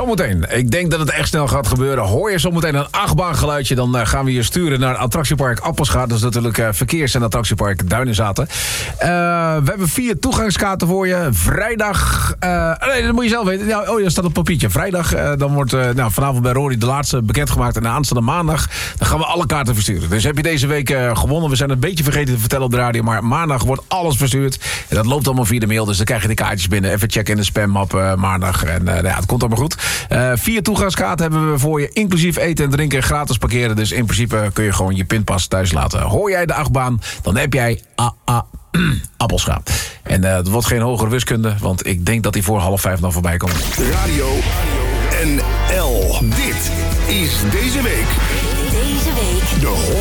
Zometeen. Ik denk dat het echt snel gaat gebeuren. Hoor je zometeen een achtbaangeluidje, dan gaan we je sturen naar attractiepark Appelscha. Dat is natuurlijk verkeers- en attractiepark Duinenzaten. We hebben 4 toegangskaarten voor je. Vrijdag... nee, dat moet je zelf weten. Ja, oh, dat staat op papiertje. Vrijdag, dan wordt vanavond bij Rory de laatste bekendgemaakt. En aanstaande maandag, dan gaan we alle kaarten versturen. Dus heb je deze week gewonnen. We zijn een beetje vergeten te vertellen op de radio. Maar maandag wordt alles verstuurd. En dat loopt allemaal via de mail. Dus dan krijg je de kaartjes binnen. Even checken in de spammap maandag. En het komt allemaal goed. 4 toegangskaarten hebben we voor je. Inclusief eten en drinken. Gratis parkeren. Dus in principe kun je gewoon je pinpas thuis laten. Hoor jij de achtbaan, dan heb jij Appelscha. En het wordt geen hogere wiskunde. Want ik denk dat hij voor 4:30 nog voorbij komt. Radio NL. Dit is deze week. De